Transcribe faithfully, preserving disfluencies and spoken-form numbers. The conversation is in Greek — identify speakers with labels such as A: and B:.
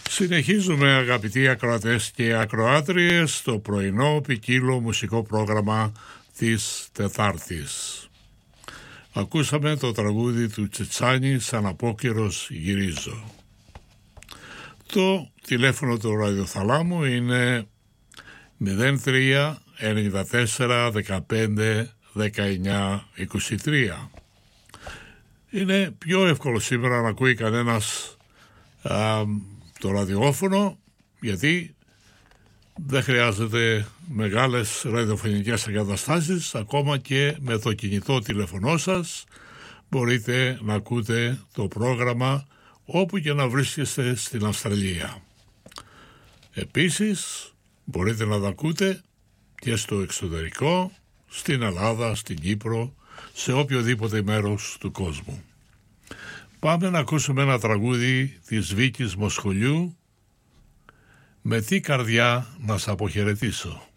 A: Συνεχίζουμε, αγαπητοί ακροατές και ακροάτριες, το πρωινό ποικίλο μουσικό πρόγραμμα της Τετάρτης. Ακούσαμε το τραγούδι του Τσιτσάνη «Σαν απόκαιρος γυρίζω». Το τηλέφωνο του ραδιοθαλάμου είναι μηδέν τρία ενενήντα τέσσερα δεκαπέντε δεκαεννιά είκοσι τρία. Είναι πιο εύκολο σήμερα να ακούει κανένας α, το ραδιόφωνο, γιατί δεν χρειάζεται μεγάλες ραδιοφωνικές εγκαταστάσεις. Ακόμα και με το κινητό τηλέφωνο σας μπορείτε να ακούτε το πρόγραμμα όπου και να βρίσκεστε στην Αυστραλία. Επίσης μπορείτε να τα ακούτε και στο εξωτερικό, στην Ελλάδα, στην Κύπρο, σε οποιοδήποτε μέρος του κόσμου. Πάμε να ακούσουμε ένα τραγούδι της Βίκης Μοσχολιού, «Με τι καρδιά να σ' αποχαιρετήσω».